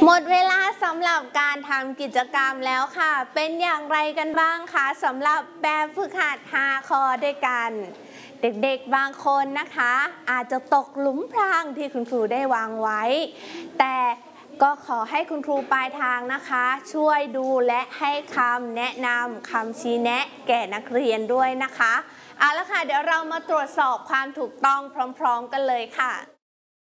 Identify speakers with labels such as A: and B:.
A: หมดเวลาสำหรับการทำกิจกรรมแล้วค่ะ เป็นอย่างไรกันบ้างคะสำหรับแบบฝึกหัด5ข้อด้วยกัน เด็กๆบางคนนะคะ อาจจะตกหลุมพรางที่คุณครูได้วางไว้ แต่ก็ขอให้คุณครูปลายทางนะคะ ช่วยดูและให้คำแนะนำคำชี้แนะแก่นักเรียนด้วยนะคะเอาละค่ะเดี๋ยวเรามาตรวจสอบความถูกต้องพร้อมๆกันเลยค่ะ